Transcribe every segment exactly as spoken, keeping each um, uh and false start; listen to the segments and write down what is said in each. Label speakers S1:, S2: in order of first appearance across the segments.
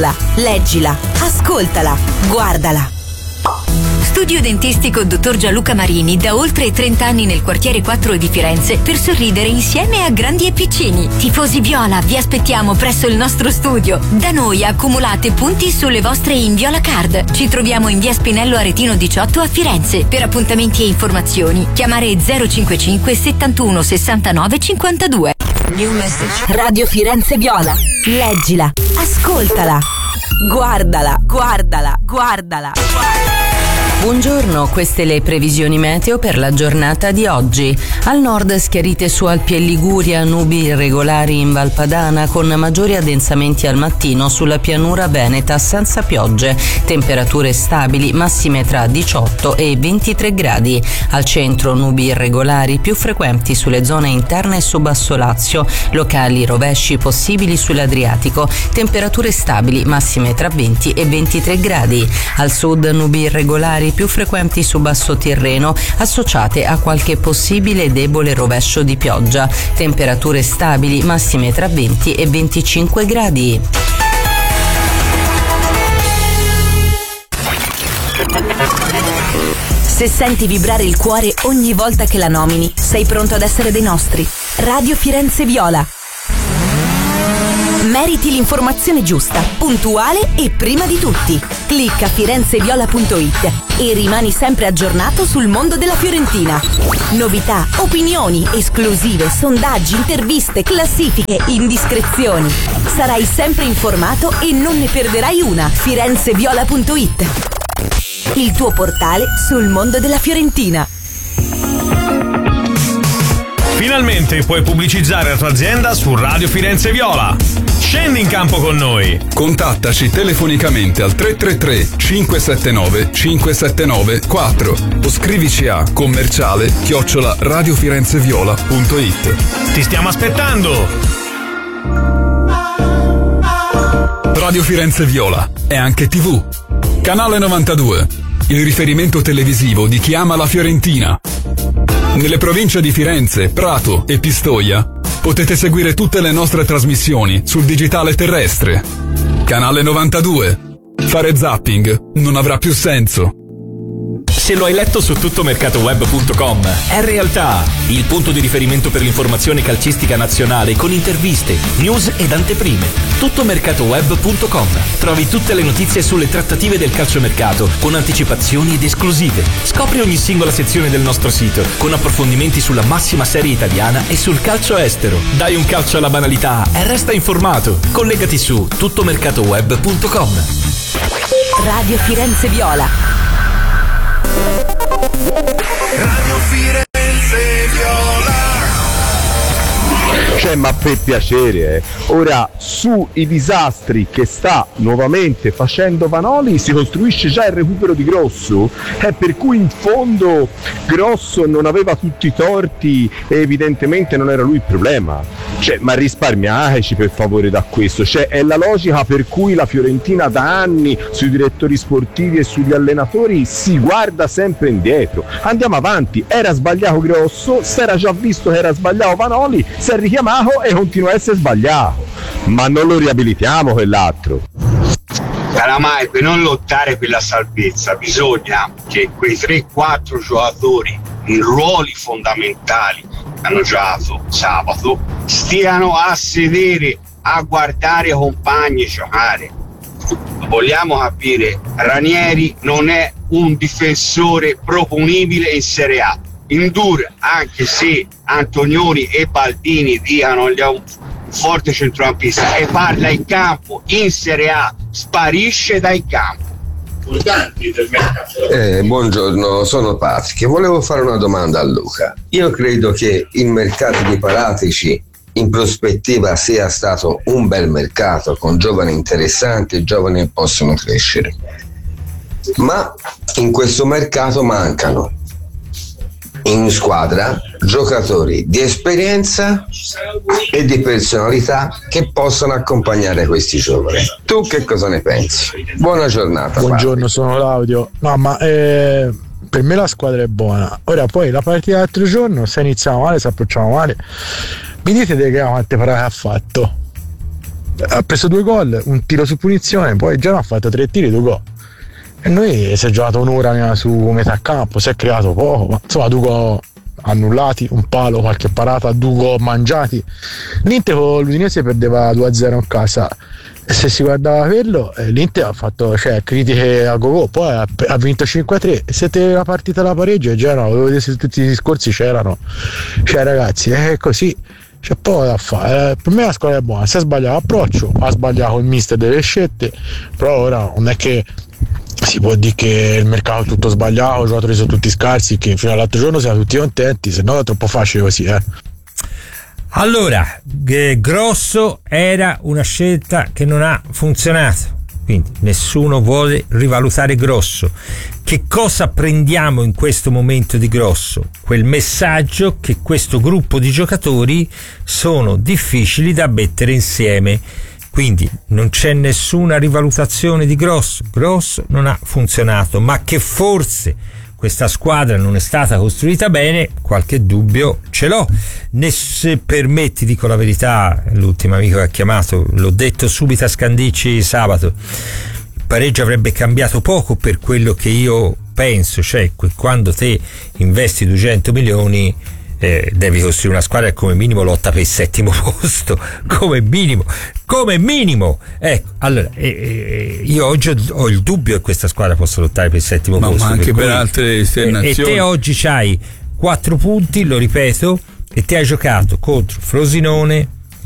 S1: Leggila, ascoltala, guardala.
S2: Studio dentistico dottor Gianluca Marini, da oltre trenta anni nel quartiere quattro di Firenze, per sorridere insieme a grandi e piccini. Tifosi viola, vi aspettiamo presso il nostro studio. Da noi accumulate punti sulle vostre Inviola Card. Ci troviamo in via Spinello Aretino diciotto a Firenze. Per appuntamenti e informazioni chiamare zero cinquantacinque settantuno sessantanove cinquantadue.
S1: New message. Radio Firenze Viola. Leggila, ascoltala, guardala, guardala, guardala.
S3: Buongiorno, queste le previsioni meteo per la giornata di oggi. Al nord schiarite su Alpi e Liguria, nubi irregolari in Val Padana con maggiori addensamenti al mattino sulla pianura veneta senza piogge. Temperature stabili, massime tra diciotto e ventitré gradi. Al centro nubi irregolari più frequenti sulle zone interne e su Basso Lazio. Locali rovesci possibili sull'Adriatico. Temperature stabili, massime tra venti e ventitré gradi. Al sud nubi irregolari più frequenti su Basso Tirreno, associate a qualche possibile debole rovescio di pioggia. Temperature stabili, massime tra venti e venticinque gradi.
S1: Se senti vibrare il cuore ogni volta che la nomini, sei pronto ad essere dei nostri. Radio Firenze Viola. Meriti l'informazione giusta, puntuale e prima di tutti. Clicca firenzeviola punto it e rimani sempre aggiornato sul mondo della Fiorentina. Novità, opinioni, esclusive, sondaggi, interviste, classifiche, indiscrezioni. Sarai sempre informato e non ne perderai una. firenzeviola punto it, il tuo portale sul mondo della Fiorentina.
S4: Finalmente puoi pubblicizzare la tua azienda su Radio Firenze Viola. Scendi in campo con noi.
S5: Contattaci telefonicamente al tre tre tre cinque sette nove cinque sette nove quattro o scrivici a commerciale chiocciola radiofirenzeviola punto it.
S4: Ti stiamo aspettando.
S5: Radio Firenze Viola è anche tivù. Canale novantadue, il riferimento televisivo di chi ama la Fiorentina. Nelle province di Firenze, Prato e Pistoia potete seguire tutte le nostre trasmissioni sul digitale terrestre. Canale novantadue. Fare zapping non avrà più senso.
S6: Se lo hai letto su tuttomercatoweb punto com, è realtà, il punto di riferimento per l'informazione calcistica nazionale con interviste, news ed anteprime. tuttomercatoweb punto com. Trovi tutte le notizie sulle trattative del calciomercato con anticipazioni ed esclusive. Scopri ogni singola sezione del nostro sito con approfondimenti sulla massima serie italiana e sul calcio estero. Dai un calcio alla banalità e resta informato. Collegati su tuttomercatoweb punto com.
S1: Radio Firenze Viola.
S7: Radio Firenze Viola.
S8: Cioè, ma per piacere, eh. Ora sui disastri che sta nuovamente facendo Vanoli si costruisce già il recupero di Grosso, eh, per cui in fondo Grosso non aveva tutti i torti e evidentemente non era lui il problema. Cioè, ma risparmiateci per favore da questo. Cioè, è la logica per cui la Fiorentina da anni sui direttori sportivi e sugli allenatori si guarda sempre indietro. Andiamo avanti, era sbagliato Grosso, si era già visto che era sbagliato Vanoli, si è richiamato e continua a essere sbagliato, ma non lo riabilitiamo quell'altro.
S9: Calamai, per non lottare per la salvezza bisogna che quei tre quattro giocatori in ruoli fondamentali che hanno giocato sabato stiano a sedere a guardare i compagni giocare. Vogliamo capire, Ranieri non è un difensore proponibile in Serie A. Indur, anche se Antonioni e Baldini diano gli un forte centrocampista e parla in campo in Serie A, sparisce dai campi.
S10: Eh, buongiorno, sono Patrick. Volevo fare una domanda a Luca. Io credo che il mercato di Paratici in prospettiva sia stato un bel mercato con giovani interessanti e giovani che possono crescere, ma in questo mercato mancano in squadra giocatori di esperienza e di personalità che possano accompagnare questi giovani. Tu che cosa ne pensi? Buona giornata.
S11: Buongiorno,
S10: padre.
S11: Sono Claudio. No, ma eh, per me la squadra è buona. Ora poi la partita dell'altro giorno, se iniziamo male, se approcciamo male, mi dite che quante parate ha fatto? ha preso due gol, un tiro su punizione, poi Genoa ha fatto tre tiri, due gol. E noi si è giocato un'ora su metà campo, si è creato poco, ma insomma due gol annullati, un palo, qualche parata, due gol mangiati. L'Inter con l'Udinese perdeva due a zero in casa, e se si guardava quello, eh, l'Inter ha fatto, cioè, critiche a go-go, poi ha, ha vinto cinque a tre, e se te la partita la pareggio e Genoa, volevo vedere se tutti i discorsi c'erano, cioè ragazzi, è così, c'è poco da fare. Eh, per me la squadra è buona, si è sbagliato l'approccio, ha sbagliato il mister delle scelte, però ora non è che si può dire che il mercato è tutto sbagliato, i giocatori sono tutti scarsi, che fino all'altro giorno siamo tutti contenti, se no è troppo facile così. eh.
S12: Allora, eh, Grosso era una scelta che non ha funzionato, quindi nessuno vuole rivalutare Grosso. Che cosa prendiamo in questo momento di Grosso? Quel messaggio che questo gruppo di giocatori sono difficili da mettere insieme. Quindi non c'è nessuna rivalutazione di Grosso, Grosso non ha funzionato, ma che forse questa squadra non è stata costruita bene, qualche dubbio ce l'ho. Ne se permetti, dico la verità, l'ultimo amico che ha chiamato, l'ho detto subito a Scandicci sabato, il pareggio avrebbe cambiato poco per quello che io penso, cioè quando te investi duecento milioni Eh, devi costruire una squadra che come minimo lotta per il settimo posto, come minimo, come minimo. Ecco, allora eh, eh, io oggi ho, ho il dubbio che questa squadra possa lottare per il settimo
S13: ma,
S12: posto,
S13: ma anche per,
S12: per
S13: altre esternazioni.
S12: Eh, e te oggi c'hai quattro punti, lo ripeto, e te hai giocato contro Frosinone,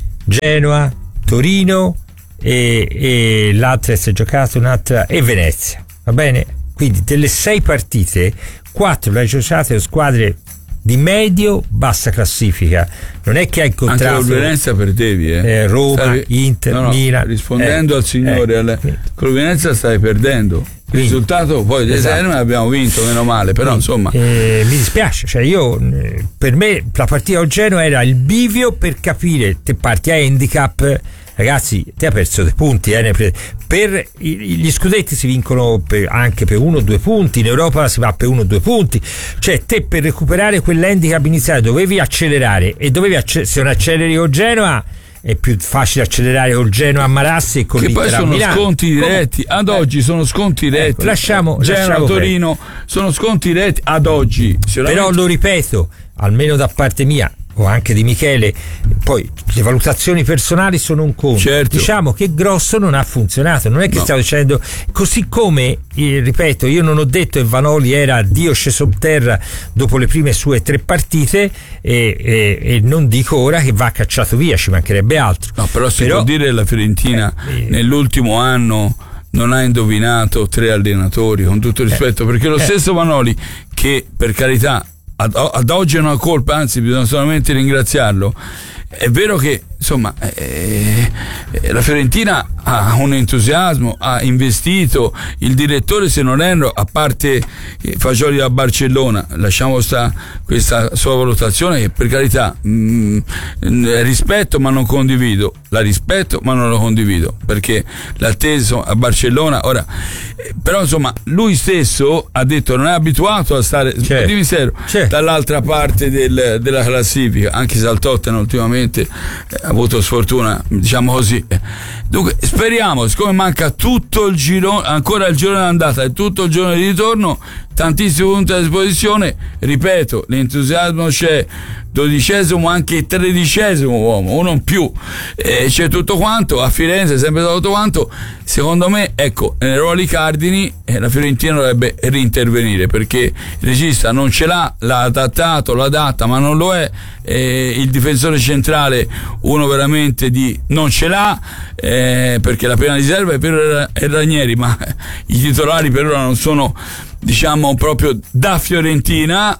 S12: Genoa, Torino e, e l'altra si è giocato un'altra e Venezia, va bene? Quindi delle sei partite, quattro le hai giocate con squadre di medio bassa classifica, non è che hai incontrato
S13: anche con Venezia perdevi eh.
S12: Eh, Roma,
S13: stavi,
S12: Inter,
S13: no, no,
S12: Milan,
S13: rispondendo
S12: eh,
S13: al signore
S12: eh,
S13: alle, con Venezia stai perdendo, il
S12: quindi,
S13: risultato poi esatto. Eterno abbiamo vinto, meno male, però quindi, insomma
S12: eh, mi dispiace, cioè io eh, per me la partita con Genoa era il bivio per capire, te parti a handicap. Ragazzi, te hai perso dei punti, eh, pre- per gli scudetti si vincono per, anche per uno o due punti, in Europa si va per uno o due punti, cioè te per recuperare quell'handicap iniziale dovevi accelerare e dovevi acce- se non acceleri con Genoa è più facile accelerare col Genoa a Marassi e con
S13: che
S12: l'Inter
S13: poi
S12: a
S13: sono
S12: Milano.
S13: sconti diretti
S12: Come?
S13: ad oggi, sono sconti diretti,
S12: ecco, lasciamo
S13: Genoa,
S12: lasciamo
S13: Torino
S12: per.
S13: sono sconti diretti ad oggi,
S12: però lo ripeto, almeno da parte mia o anche di Michele, poi le valutazioni personali sono un conto, certo. Diciamo che Grosso non ha funzionato, non è che no. Stiamo dicendo, così come eh, ripeto, io non ho detto che Vanoli era Dio sceso in terra dopo le prime sue tre partite e, e, e non dico ora che va cacciato via, ci mancherebbe altro.
S13: No, però si
S12: però,
S13: può dire che la Fiorentina eh, eh, nell'ultimo anno non ha indovinato tre allenatori, con tutto rispetto, eh, perché lo eh. stesso Vanoli, che per carità Ad, ad oggi è una colpa, anzi bisogna solamente ringraziarlo. È vero che insomma eh, eh, la Fiorentina ha un entusiasmo, ha investito, il direttore, se non erro, a parte eh, Fagioli da Barcellona, lasciamo sta questa sua valutazione che per carità mh, rispetto ma non condivido, la rispetto ma non lo condivido, perché l'ha atteso a Barcellona ora, eh, però insomma lui stesso ha detto non è abituato a stare certo. di mistero certo. dall'altra parte del, della classifica, anche se al Tottenham ultimamente ha avuto sfortuna, diciamo così. Dunque speriamo, siccome manca tutto il girone, ancora il girone d'andata e tutto il girone di ritorno, tantissimi punti a disposizione, ripeto, l'entusiasmo c'è, dodicesimo anche tredicesimo uomo, uno in più, e c'è tutto quanto, a Firenze sempre tutto quanto, secondo me, ecco, nei ruoli cardini eh, la Fiorentina dovrebbe rintervenire, perché il regista non ce l'ha, l'ha adattato, l'ha adatta, ma non lo è, eh, il difensore centrale uno veramente di non ce l'ha, eh, perché la prima riserva è per Ranieri, ma i titolari per ora non sono, diciamo, proprio da Fiorentina,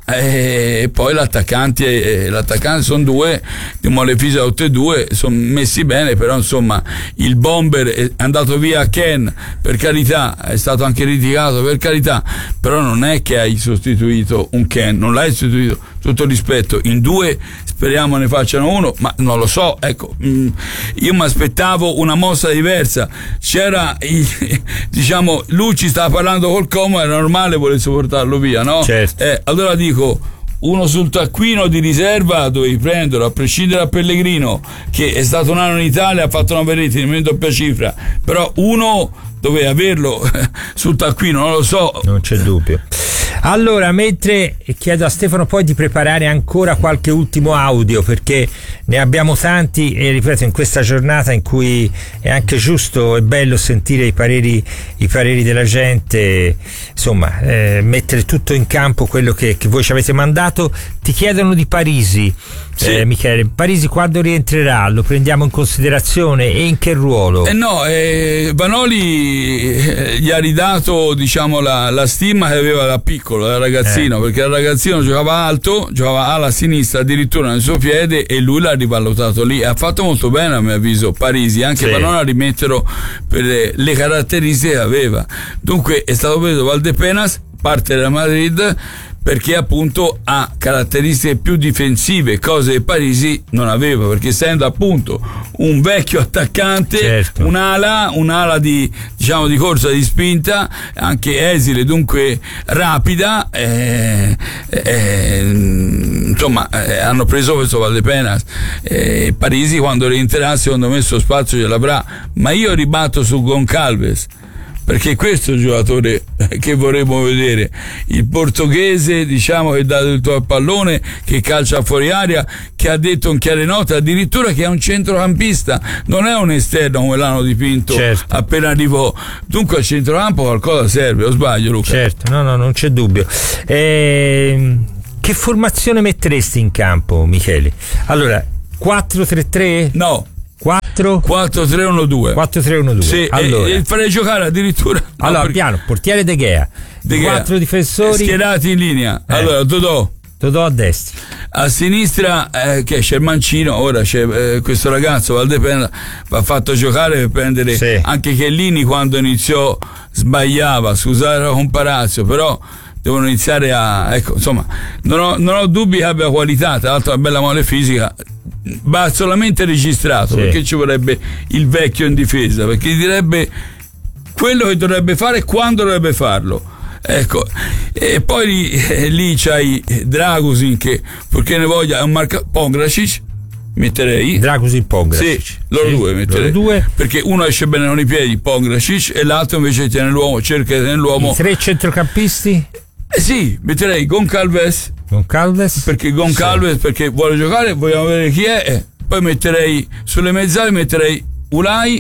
S13: e poi l'attaccante, l'attaccante sono due, di Molefisa tutti e due, sono messi bene, però insomma il bomber è andato via Ken, per carità, è stato anche criticato, per carità, però non è che hai sostituito un Ken, non l'hai sostituito, tutto il rispetto, in due speriamo ne facciano uno, ma non lo so, ecco, io mi aspettavo una mossa diversa, c'era diciamo Lucci stava parlando col Como, era normale volesse portarlo via, no?
S12: Certo.
S13: Eh, allora dico uno sul taccuino di riserva dovevi prenderlo, a prescindere da Pellegrino, che è stato un anno in Italia, ha fatto una verita in doppia cifra, però uno doveva averlo sul taccuino, non lo so.
S12: Non c'è dubbio. Allora, mentre chiedo a Stefano poi di preparare ancora qualche ultimo audio, perché ne abbiamo tanti e ripeto, in questa giornata in cui è anche giusto e bello sentire i pareri, i pareri della gente, insomma, eh, mettere tutto in campo quello che, che voi ci avete mandato. Ti chiedono di Parisi, sì. eh, Michele. Parisi quando rientrerà? Lo prendiamo in considerazione e in che ruolo?
S13: Eh no, eh, Vanoli eh, gli ha ridato, diciamo, la, la stima che aveva da piccolo, da ragazzino, eh. perché da ragazzino giocava alto, giocava alla sinistra addirittura nel suo piede, e lui l'ha rivalutato lì. Ha fatto molto bene, a mio avviso, Parisi, anche sì. Vanoli a rimetterlo per le, le caratteristiche che aveva. Dunque è stato preso Valdepenas, parte della Madrid, perché appunto ha caratteristiche più difensive, cose che Parisi non aveva, perché essendo appunto un vecchio attaccante, certo. un'ala, un'ala di, diciamo, di corsa, di spinta, anche esile, dunque rapida, eh, eh, insomma eh, hanno preso questo Valdepenas. eh, Parisi quando rientrerà secondo me il suo spazio ce l'avrà, ma io ribatto su Goncalves, perché questo è il giocatore che vorremmo vedere, il portoghese, diciamo, che dà il tuo pallone, che calcia fuori aria, che ha detto in chiare note addirittura che è un centrocampista, non è un esterno come l'hanno dipinto, certo. appena arrivò. Dunque al centrocampo qualcosa serve, o sbaglio, Luca?
S12: Certo, no, no, non c'è dubbio. Eh, che formazione metteresti in campo, Michele? Allora, quattro tre tre?
S13: No.
S12: quattro
S13: quattro tre uno due
S12: quattro tre uno due
S13: Sì, allora. e, e farei giocare addirittura no,
S12: allora
S13: perché...
S12: piano, portiere De Gea,
S13: De Gea,
S12: quattro difensori
S13: schierati in linea, eh. allora Dodò
S12: Dodò a destra,
S13: a sinistra eh, che c'è il mancino, ora c'è eh, questo ragazzo Valdepenas, va fatto giocare per prendere, sì. anche Chiellini quando iniziò sbagliava, scusate la comparazione, però devono iniziare a, ecco, insomma, non ho, non ho dubbi che abbia qualità, tra l'altro una bella mole fisica, va solamente registrato, sì. perché ci vorrebbe il vecchio in difesa, perché gli direbbe quello che dovrebbe fare quando dovrebbe farlo, ecco. E poi lì, eh, lì c'hai Dragusin che, perché ne voglia, è un marca Pongracic, metterei
S12: Dragusin Pongracic,
S13: sì, loro sì, due metterei
S12: loro due.
S13: Perché uno esce bene con i piedi, Pongracic, e l'altro invece tiene l'uomo, cerca di tenere l'uomo.
S12: I tre centrocampisti?
S13: Eh sì, metterei Goncalves,
S12: Goncalves
S13: perché Goncalves sì. perché vuole giocare, vogliamo vedere chi è, eh. poi metterei sulle mezzali metterei Ulai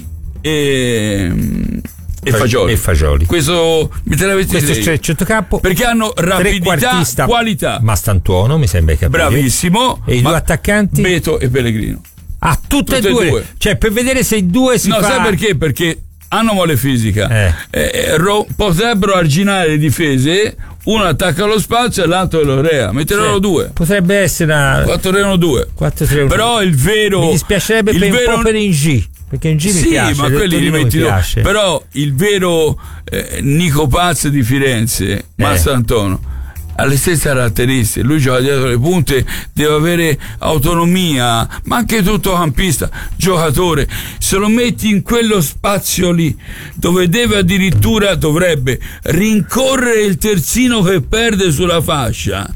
S13: e e Fagioli.
S12: e Fagioli
S13: questo metterei
S12: questo è centrocampo,
S13: perché hanno rapidità, qualità.
S12: Mastantuono mi sembra che
S13: bravissimo,
S12: e i due attaccanti
S13: Beto e Pellegrino.
S12: Ah, tutte, tutte e due. due cioè per vedere se i due si
S13: no,
S12: fa...
S13: sai perché? Perché hanno mole fisica, eh. Eh, ro- potrebbero arginare le difese, uno attacca lo spazio e l'altro lo crea, metteranno sì. due,
S12: potrebbe essere una
S13: quattro tre uno due
S12: quattro tre uno
S13: però il vero
S12: mi dispiacerebbe
S13: il
S12: per
S13: vero...
S12: un po' per in G, perché in G
S13: sì,
S12: mi piace,
S13: ma quelli li metti tu. Però il vero eh, Nico Paz di Firenze, eh. Mastantuono, ha le stesse caratteristiche, lui gioca dietro le punte, deve avere autonomia, ma anche tutto campista, giocatore, se lo metti in quello spazio lì dove deve addirittura dovrebbe rincorrere il terzino che perde sulla fascia,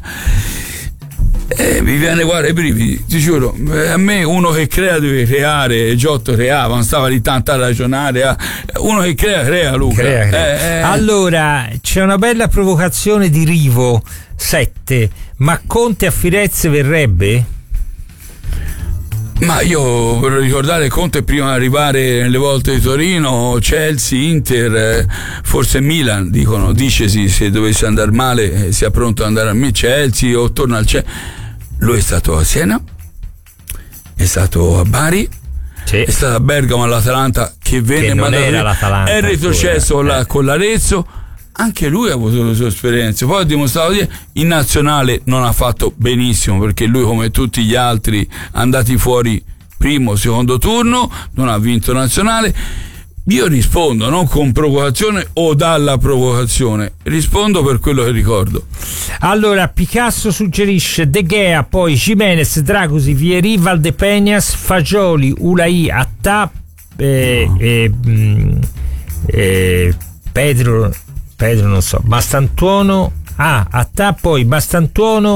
S13: eh, mi viene guarda i brividi, ti giuro. A me uno che crea deve creare, Giotto creava, non stava lì tanto a ragionare, eh. Uno che crea crea, Luca,
S12: crea, crea. Eh, eh. Allora c'è una bella provocazione di Rivo sette, ma Conte a Firenze verrebbe?
S13: Ma io vorrei ricordare Conte prima di arrivare nelle volte di Torino, Chelsea, Inter, eh, forse Milan, dicono, dicesi se dovesse andare male eh, sia pronto ad andare a me, Chelsea o torna al Chelsea. Lui è stato a Siena, è stato a Bari, sì. è stato a Bergamo all'Atalanta che venne
S12: che non era l'Atalanta,
S13: è retrocesso con, la, con l'Arezzo. Anche lui ha avuto le sue esperienze, poi ha dimostrato di in nazionale non ha fatto benissimo, perché lui come tutti gli altri andati fuori primo, secondo turno, non ha vinto nazionale. Io rispondo non con provocazione o dalla provocazione, rispondo per quello che ricordo.
S12: Allora Picasso suggerisce De Gea, poi Jimenez, Dragosi, Vieri, Valdepeñas, Fagioli, Ulai, Attà, eh, no. eh, eh, Pedro Pedro non so, Mastantuono, ah, Attà, poi Mastantuono,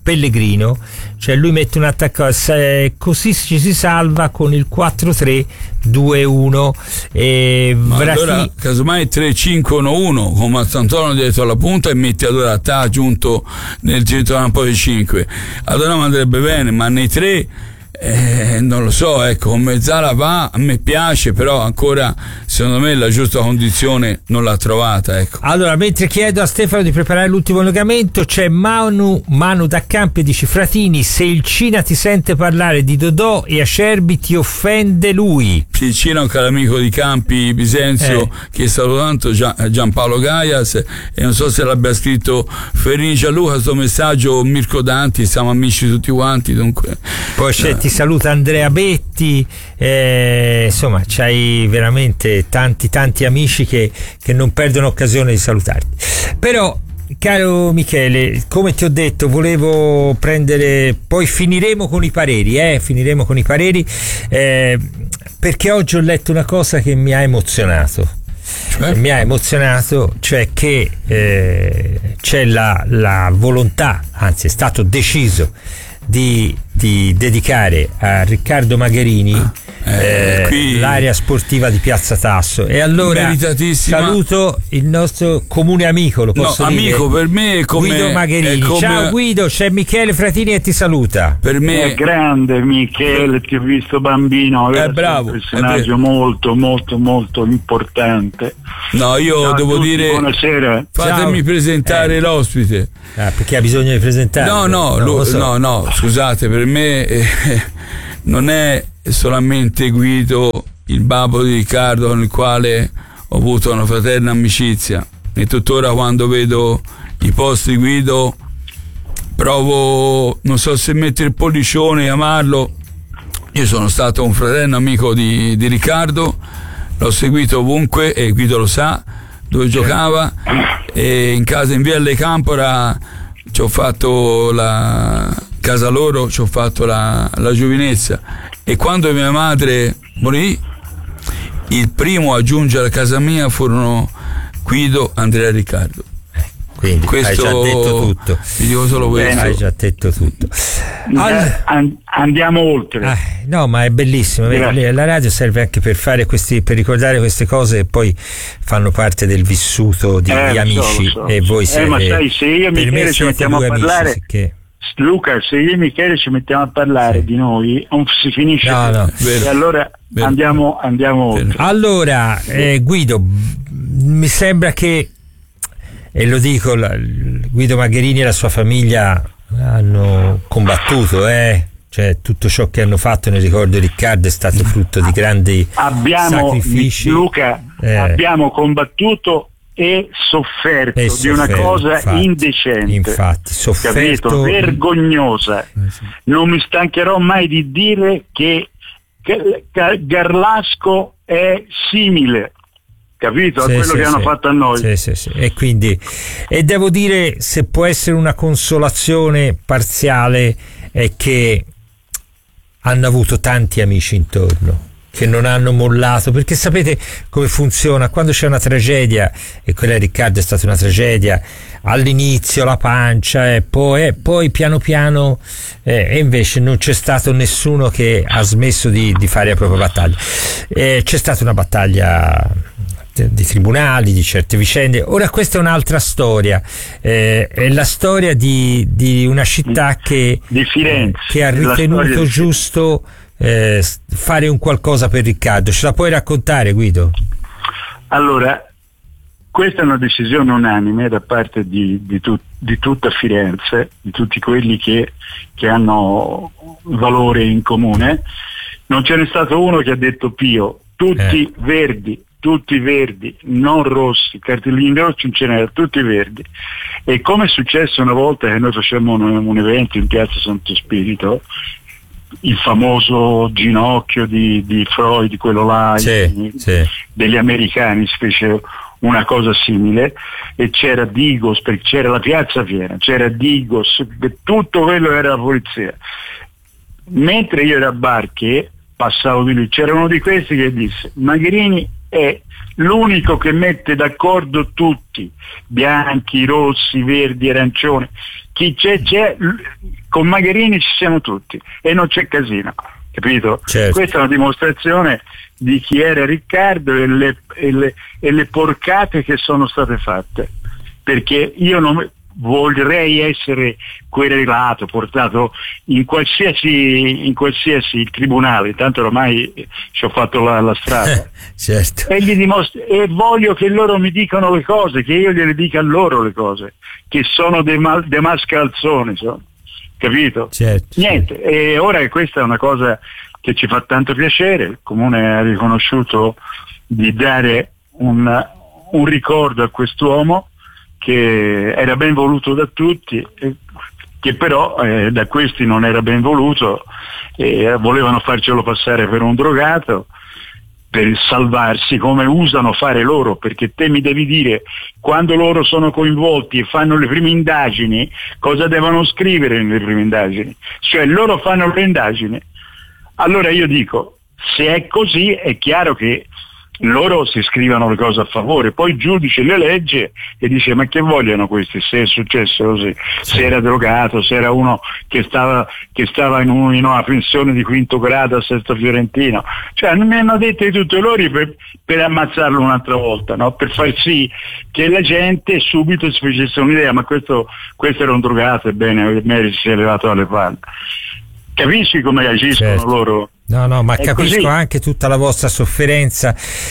S12: Pellegrino, cioè lui mette un attacco, così ci si salva con il quattro tre due uno. E
S13: Ma
S12: Vrati...
S13: allora casomai tre cinque uno uno con Mazzantonio dietro alla punta e metti allora Tà aggiunto nel centrocampo di cinque, allora andrebbe bene, ma nei tre Eh, non lo so, ecco, con Mezzala va, a me piace, però ancora secondo me la giusta condizione non l'ha trovata, ecco.
S12: Allora, mentre chiedo a Stefano di preparare l'ultimo collegamento, c'è Manu, Manu da Campi e dice: Fratini, se il Cina ti sente parlare di Dodò e Acerbi ti offende lui.
S13: Il Cina è un caro amico di Campi Bisenzio, eh. che saluto tanto, Gian, Giampaolo Gaias, e non so se l'abbia scritto Ferrini Gianluca questo messaggio, Mirko Danti, siamo amici tutti quanti, dunque.
S12: Poi c'è eh. ti saluta Andrea Betti, eh, insomma c'hai veramente tanti tanti amici che, che non perdono occasione di salutarti. Però caro Michele, come ti ho detto, volevo prendere, poi finiremo con i pareri, eh, finiremo con i pareri, eh, perché oggi ho letto una cosa che mi ha emozionato. Cioè? Mi ha emozionato, cioè che eh, c'è la, la volontà, anzi è stato deciso di, di dedicare a Riccardo Magherini ah, eh, eh, l'area sportiva di Piazza Tasso, e allora saluto il nostro comune amico, lo posso
S13: no,
S12: dire,
S13: amico per me è come,
S12: Guido Magherini. Come... Ciao Guido, c'è Michele Fratini e ti saluta.
S14: Per me è grande Michele, ti ho visto bambino,
S13: è bravo,
S14: un personaggio molto molto molto importante.
S13: No, io
S14: Ciao
S13: devo
S14: tutti,
S13: dire,
S14: buonasera.
S13: fatemi
S12: Ciao.
S13: presentare
S12: eh.
S13: l'ospite.
S12: Ah, perché ha bisogno di presentare?
S13: No, no,
S12: no,
S13: lo,
S12: so.
S13: no, no, scusate, per me eh, non è solamente Guido il babbo di Riccardo, con il quale ho avuto una fraterna amicizia, e tuttora quando vedo i post di Guido provo, non so se mettere il pollicione e amarlo. Io sono stato un fraterno amico di, di Riccardo, l'ho seguito ovunque e Guido lo sa, dove giocava, e in casa in via Le Campora ci ho fatto la casa loro, ci ho fatto la, la giovinezza, e quando mia madre morì il primo a giungere a casa mia furono Guido, Andrea e Riccardo.
S12: Quindi questo, hai già detto tutto.
S13: Vi dico solo questo.
S12: Hai già detto tutto.
S14: Allora, andiamo oltre.
S12: Ah, no, ma è bellissimo. Grazie. La radio serve anche per fare questi, per ricordare queste cose, e poi fanno parte del vissuto di,
S14: eh,
S12: di amici.
S14: So, so.
S12: E voi
S14: eh,
S12: siete,
S14: ma sai, se io e Michele ci mettiamo a parlare, amici, che... Luca, se io e Michele ci mettiamo a parlare sì. di noi, non si finisce.
S12: No, no.
S14: E allora vero. andiamo, andiamo oltre.
S12: Allora, eh, Guido, mi sembra che, e lo dico, la, Guido Magherini e la sua famiglia hanno combattuto, eh? Cioè tutto ciò che hanno fatto nel ricordo di Riccardo è stato frutto di grandi
S14: abbiamo,
S12: sacrifici.
S14: Luca, eh. abbiamo combattuto e sofferto,
S12: e
S14: di
S12: sofferto,
S14: una cosa
S12: infatti,
S14: indecente,
S12: infatti, sofferto,
S14: capito? Vergognosa. Eh sì. Non mi stancherò mai di dire che Garlasco è simile, capito,
S12: sì,
S14: a quello
S12: sì,
S14: che
S12: sì.
S14: hanno fatto a noi.
S12: Sì, sì, sì. E quindi, e devo dire, se può essere una consolazione parziale, è che hanno avuto tanti amici intorno che non hanno mollato, perché sapete come funziona quando c'è una tragedia, e quella di Riccardo è stata una tragedia, all'inizio la pancia e poi, eh, poi piano piano eh, e invece non c'è stato nessuno che ha smesso di, di fare la propria battaglia. Eh, c'è stata una battaglia di tribunali, di certe vicende. Ora questa è un'altra storia, eh, è la storia di, di una città che,
S14: di Firenze,
S12: che ha ritenuto giusto eh, fare un qualcosa per Riccardo. Ce la puoi raccontare, Guido?
S14: Allora, questa è una decisione unanime da parte di, di, tu, di tutta Firenze, di tutti quelli che, che hanno valore in comune. Non ce n'è stato uno che ha detto pio, tutti eh. verdi, tutti verdi, non rossi, cartellini rossi non ce n'erano, tutti verdi. E come è successo una volta che noi facciamo un, un evento in Piazza Santo Spirito, il famoso ginocchio di, di Freud, quello là,
S12: sì,
S14: di,
S12: sì.
S14: degli americani, si fece una cosa simile, e c'era Digos, perché c'era la piazza piena, c'era Digos, tutto quello era la polizia. Mentre io ero a Barche, passavo di lì, c'era uno di questi che disse: Magherini è l'unico che mette d'accordo tutti, bianchi, rossi, verdi, arancioni, chi c'è c'è, con Magherini ci siamo tutti e non c'è casino, capito? Certo. Questa è una dimostrazione di chi era Riccardo e le, e le, e le porcate che sono state fatte, perché io non vorrei essere querelato, portato in qualsiasi in qualsiasi tribunale, tanto ormai ci ho fatto la, la strada.
S12: Certo.
S14: E, gli dimostro, e voglio che loro mi dicano le cose, che io gliele dica a loro le cose, che sono dei, mal, dei mascalzoni, so, capito?
S12: Certo,
S14: Niente, certo. E ora questa è una cosa che ci fa tanto piacere, il Comune ha riconosciuto di dare un, un ricordo a quest'uomo che era ben voluto da tutti, che però eh, da questi non era ben voluto, e volevano farcelo passare per un drogato per salvarsi, come usano fare loro, perché te mi devi dire quando loro sono coinvolti e fanno le prime indagini cosa devono scrivere nelle prime indagini, cioè loro fanno le indagini. Allora io dico, se è così è chiaro che loro si scrivono le cose a favore, poi il giudice le legge e dice ma che vogliono questi, se è successo così, se era drogato, se era uno che stava, che stava in, un, in una pensione di quinto grado a Sesto Fiorentino, cioè non mi hanno detto di tutto loro per, per ammazzarlo un'altra volta, no? Per far sì che la gente subito si facesse un'idea, ma questo, questo era un drogato, ebbene Meri si è levato alle palle. Capisci come agiscono certo. loro?
S12: No, no, ma
S14: è
S12: capisco
S14: così.
S12: Anche tutta la vostra sofferenza,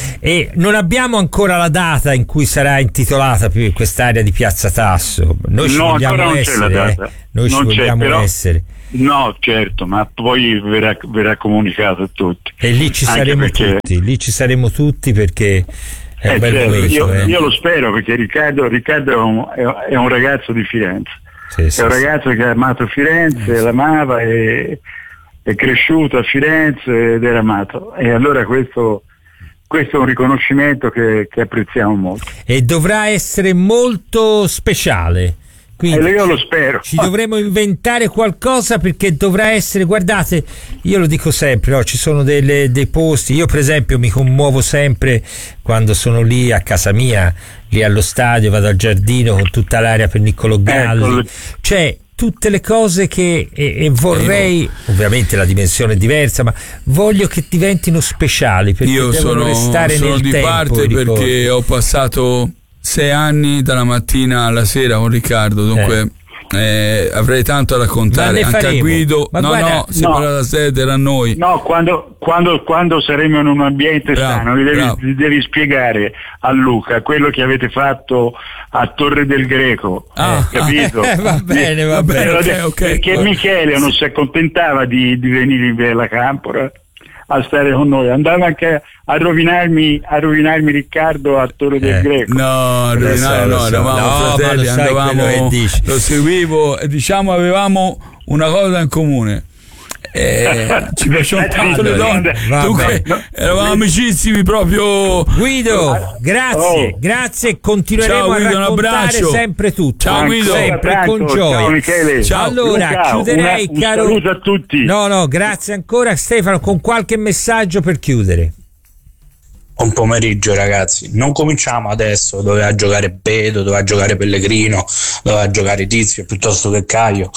S12: e non abbiamo ancora la data in cui sarà intitolata più quest'area di Piazza Tasso. Noi ci
S14: no,
S12: vogliamo
S14: non
S12: essere,
S14: c'è la data.
S12: Eh? Noi
S14: non
S12: ci vogliamo
S14: però,
S12: essere.
S14: No, certo, ma poi verrà, verrà comunicato a tutti.
S12: E lì ci
S14: Anche
S12: saremo
S14: perché...
S12: tutti, lì ci saremo tutti perché è
S14: eh,
S12: un bel
S14: certo,
S12: momento.
S14: Io,
S12: eh.
S14: io lo spero, perché Riccardo, Riccardo è, un, è un ragazzo di Firenze. Sì, sì, è un ragazzo sì. che ha amato Firenze, l'amava e è cresciuto a Firenze ed era amato, e allora questo, questo è un riconoscimento che, che apprezziamo molto.
S12: E dovrà essere molto speciale. Quindi
S14: eh, io lo spero.
S12: Ci dovremo inventare qualcosa, perché dovrà essere, guardate, io lo dico sempre, no? Ci sono delle, dei posti, io per esempio mi commuovo sempre quando sono lì a casa mia, lì allo stadio, vado al giardino con tutta l'area per Niccolò Galli, ecco. Cioè tutte le cose che e, e vorrei, eh no. ovviamente la dimensione è diversa, ma voglio che diventino speciali, perché
S13: io
S12: devono
S13: sono,
S12: restare
S13: sono
S12: nel
S13: di
S12: tempo,
S13: parte, perché ho passato sei anni dalla mattina alla sera con Riccardo, dunque eh. Eh, avrei tanto da raccontare anche faremo. a Guido. Ma no, guarda, no, si no. parla da Seder a noi.
S14: No, quando, quando, quando saremo in un ambiente bravo, sano, gli devi, gli devi spiegare a Luca quello che avete fatto a Torre del Greco,
S12: ah,
S14: capito?
S12: Eh, va bene, va bene.
S14: Okay, okay, perché okay. Michele non si accontentava di, di venire in Villa Campora a stare con noi, andava anche a rovinarmi a rovinarmi Riccardo a Torre del
S13: eh,
S14: Greco.
S13: No, rovinare no, eravamo no, fratelli, andavamo, lo seguivo e diciamo avevamo una cosa in comune. Eh, ci piacevano tanto le donne, dunque eravamo amicissimi proprio.
S12: Guido, grazie, oh. grazie, continueremo ciao, Guido, a raccontare sempre tutto.
S13: Ciao Guido,
S12: sempre
S14: tanto,
S12: con gioia.
S14: Ciao Michele.
S12: Ciao. Allora
S14: Luca,
S12: chiuderei,
S14: una, un
S12: caro.
S14: saluto a tutti.
S12: No, no, grazie ancora Stefano, con qualche messaggio per chiudere.
S15: Buon pomeriggio ragazzi, non cominciamo adesso, doveva giocare Beto, doveva giocare Pellegrino, doveva giocare Tizio piuttosto che Caio.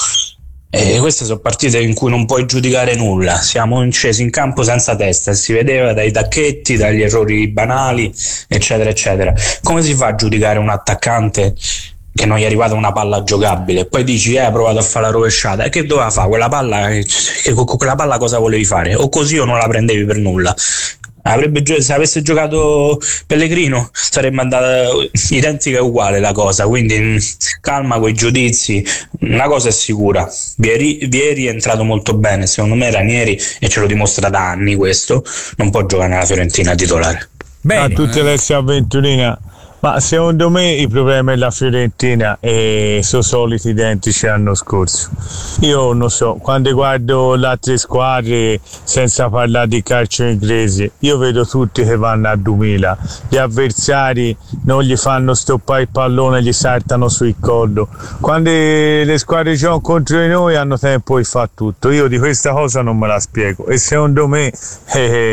S15: E queste sono partite in cui non puoi giudicare nulla, siamo scesi in campo senza testa e si vedeva dai tacchetti, dagli errori banali, eccetera eccetera. Come si fa a giudicare un attaccante che non gli è arrivata una palla giocabile? Poi dici eh ha provato a fare la rovesciata, e che doveva fare quella palla? Che con quella palla cosa volevi fare? O così o non la prendevi per nulla. Avrebbe, se avesse giocato Pellegrino sarebbe andata identica e uguale la cosa, quindi calma coi giudizi. Una cosa è sicura, Vieri, Vieri è entrato molto bene, secondo me Ranieri, e ce lo dimostra da anni questo, non può giocare nella Fiorentina titolare.
S11: Bene. A tutte le avventurine. Ma secondo me i problemi della Fiorentina eh, sono soliti identici l'anno scorso. Io non so, quando guardo le altre squadre, senza parlare di calcio inglese, io vedo tutti che vanno a duemila. Gli avversari non gli fanno stoppare il pallone, gli saltano sul collo. Quando le squadre giocano contro di noi hanno tempo di fare tutto. Io di questa cosa non me la spiego, e secondo me eh,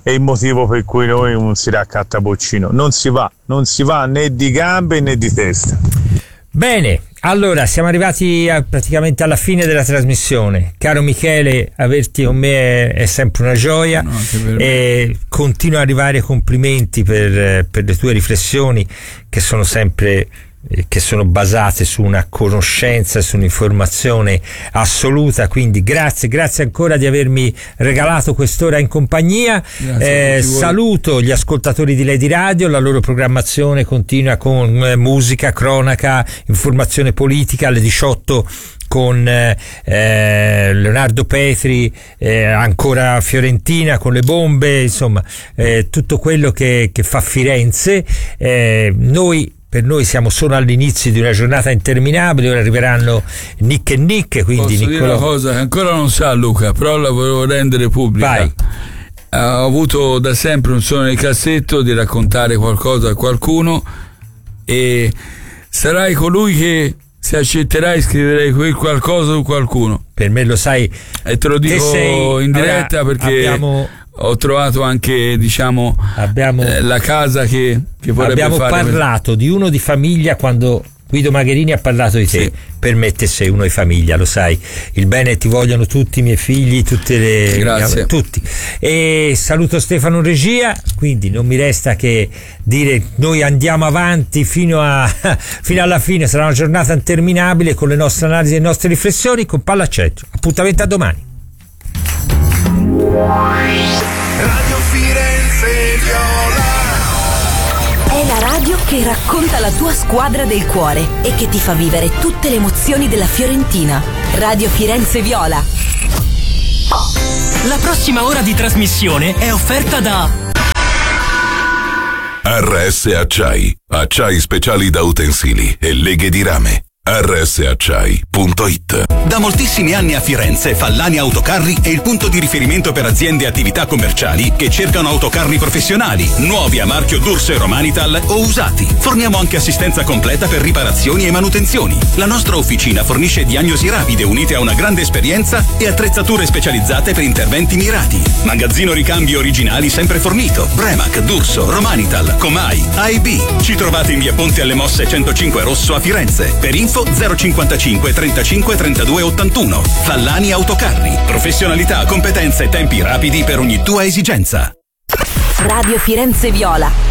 S16: è il motivo per cui noi non si raccatta Boccino. Non si va, non si va né di gambe né di testa.
S12: Bene, allora siamo arrivati a, praticamente alla fine della trasmissione. Caro Michele, averti con me è, è sempre una gioia, no, e continuo ad arrivare complimenti per, per le tue riflessioni, che sono sempre che sono basate su una conoscenza, su un'informazione assoluta, quindi grazie, grazie ancora di avermi regalato quest'ora in compagnia. Eh, saluto gli ascoltatori di Lady Radio, la loro programmazione continua con eh, musica, cronaca, informazione politica alle diciotto con eh, Leonardo Petri, eh, ancora Fiorentina con le bombe, insomma eh, tutto quello che, che fa Firenze. Eh, noi Per noi siamo solo all'inizio di una giornata interminabile, ora arriveranno Nick e Nick, quindi
S13: posso
S12: Niccolò...
S13: dire una cosa che ancora non sa Luca, però la volevo rendere pubblica.
S12: Vai.
S13: Ho avuto da sempre un sogno nel cassetto di raccontare qualcosa a qualcuno, e sarai colui che, se accetterai, scriverei quel qualcosa su qualcuno.
S12: Per me, lo sai,
S13: e te lo dico
S12: sei...
S13: in diretta, allora, perché
S12: abbiamo...
S13: ho trovato anche, diciamo,
S12: abbiamo,
S13: eh, la casa che, che vorrebbe
S12: abbiamo
S13: fare.
S12: Abbiamo parlato di uno di famiglia quando Guido Magherini ha parlato di te. Sì. Per me te sei uno di famiglia, lo sai. Il bene ti vogliono tutti i miei figli, tutte le...
S13: Grazie.
S12: Tutti. E saluto Stefano in regia, quindi non mi resta che dire noi andiamo avanti fino, a, fino alla fine. Sarà una giornata interminabile con le nostre analisi e le nostre riflessioni con Palla al Centro. Appuntamento a domani.
S7: Radio Firenze Viola.
S1: È la radio che racconta la tua squadra del cuore e che ti fa vivere tutte le emozioni della Fiorentina. Radio Firenze Viola.
S17: La prossima ora di trasmissione è offerta da
S18: R S Acciai, acciai speciali da utensili e leghe di rame. R S acciai punto it.
S19: Da moltissimi anni a Firenze, Fallani Autocarri è il punto di riferimento per aziende e attività commerciali che cercano autocarri professionali, nuovi a marchio D'Urso e Romanital o usati. Forniamo anche assistenza completa per riparazioni e manutenzioni. La nostra officina fornisce diagnosi rapide unite a una grande esperienza e attrezzature specializzate per interventi mirati. Magazzino ricambi originali sempre fornito. Premac, D'Urso, Romanital, Comai, A e B. Ci trovate in via Ponte alle Mosse centocinque Rosso a Firenze. Per info zero cinquantacinque trentacinque trentadue ottantuno. Fallani Autocarri. Professionalità, competenze e tempi rapidi per ogni tua esigenza.
S1: Radio Firenze Viola.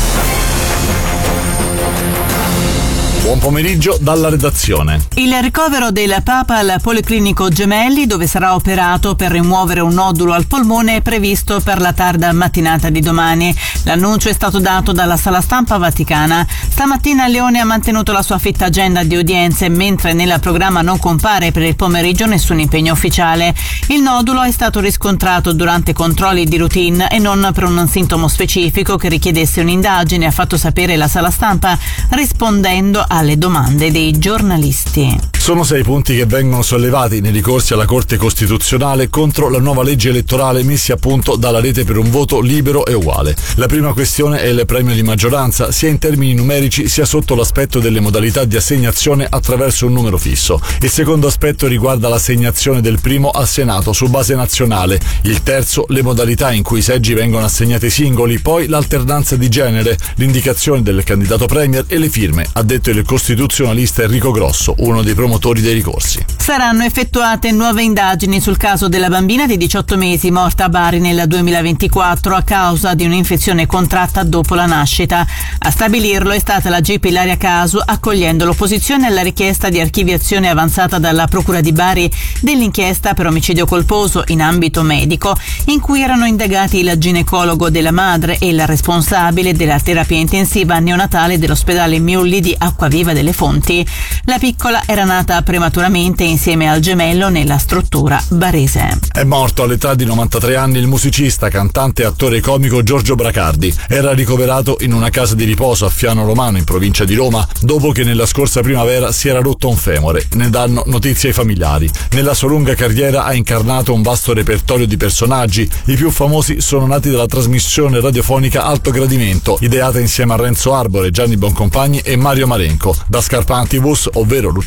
S20: Buon pomeriggio dalla redazione.
S21: Il ricovero del Papa al Policlinico Gemelli, dove sarà operato per rimuovere un nodulo al polmone, è previsto per la tarda mattinata di domani. L'annuncio è stato dato dalla Sala Stampa Vaticana. Stamattina Leone ha mantenuto la sua fitta agenda di udienze, mentre nel programma non compare per il pomeriggio nessun impegno ufficiale. Il nodulo è stato riscontrato durante controlli di routine e non per un sintomo specifico che richiedesse un'indagine, ha fatto sapere la Sala Stampa rispondendo alle domande dei giornalisti.
S20: Sono sei punti che vengono sollevati nei ricorsi alla Corte Costituzionale contro la nuova legge elettorale messi a punto dalla Rete per un voto libero e uguale. La prima questione è il premio di maggioranza, sia in termini numerici sia sotto l'aspetto delle modalità di assegnazione attraverso un numero fisso. Il secondo aspetto riguarda l'assegnazione del primo al Senato su base nazionale. Il terzo, le modalità in cui i seggi vengono assegnati singoli, poi l'alternanza di genere, l'indicazione del candidato premier e le firme, ha detto il costituzionalista Enrico Grosso, uno dei promotori dei ricorsi.
S21: Saranno effettuate nuove indagini sul caso della bambina di diciotto mesi morta a Bari nel duemilaventiquattro a causa di un'infezione contratta dopo la nascita. A stabilirlo è stata la G I P Ilaria Casu, accogliendo l'opposizione alla richiesta di archiviazione avanzata dalla Procura di Bari dell'inchiesta per omicidio colposo in ambito medico, in cui erano indagati il ginecologo della madre e il responsabile della terapia intensiva neonatale dell'ospedale Miulli di Acquaviva delle Fonti. La piccola era nata prematuramente insieme al gemello nella struttura barese.
S20: È morto all'età di novantatré anni il musicista, cantante e attore comico Giorgio Bracardi. Era ricoverato in una casa di riposo a Fiano Romano, in provincia di Roma, dopo che nella scorsa primavera si era rotto un femore. Ne danno notizie ai familiari. Nella sua lunga carriera ha incarnato un vasto repertorio di personaggi. I più famosi sono nati dalla trasmissione radiofonica Alto Gradimento, ideata insieme a Renzo Arbore, Gianni Boncompagni e Mario Marenco, da Scarpantibus, ovvero l'uccellaccio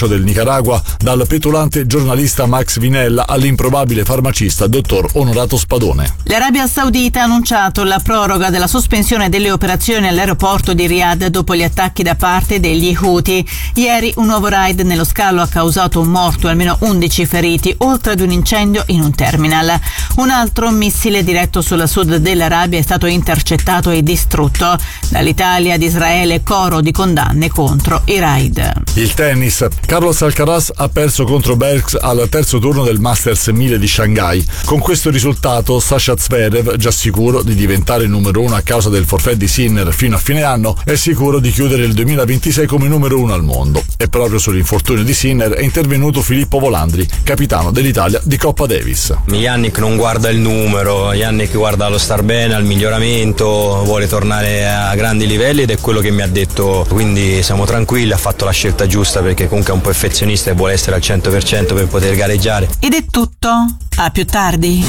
S20: del Nicaragua dal petulante giornalista Max Vinella all'improbabile farmacista dottor Onorato Spadone.
S21: L'Arabia Saudita ha annunciato la proroga della sospensione delle operazioni all'aeroporto di Riyadh dopo gli attacchi da parte degli Houthi. Ieri un nuovo raid nello scalo ha causato un morto e almeno undici feriti, oltre ad un incendio in un terminal. Un altro missile diretto sulla sud dell'Arabia è stato intercettato e distrutto. Dall'Italia ad Israele coro di condanne contro i raid.
S20: Il tennis. Carlos Alcaraz ha perso contro Bergs al terzo turno del Masters mille di Shanghai. Con questo risultato Sasha Zverev, già sicuro di diventare il numero uno a causa del forfait di Sinner fino a fine anno, è sicuro di chiudere il duemilaventisei come numero uno al mondo. E proprio sull'infortunio di Sinner è intervenuto Filippo Volandri, capitano dell'Italia di Coppa Davis.
S2: Yannick non guarda il numero, Yannick guarda allo star bene, al miglioramento, vuole tornare a grandi livelli ed è quello che mi ha detto, quindi siamo tranquilli, ha fatto la scelta giusta perché comunque è un perfezionista e vuole essere al cento per cento per poter gareggiare.
S21: Ed è tutto, a più tardi.